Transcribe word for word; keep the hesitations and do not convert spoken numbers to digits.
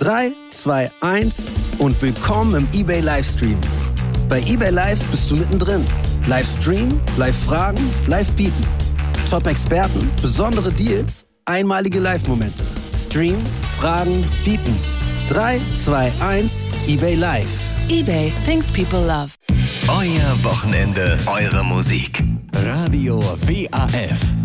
drei, zwei, eins und willkommen im eBay Livestream. Bei eBay Live bist du mittendrin. Live streamen, live fragen, live bieten. Top-Experten, besondere Deals, einmalige Live-Momente. Stream, fragen, bieten. drei, zwei, eins, eBay Live. eBay, things people love. Euer Wochenende, eure Musik. Radio W A F.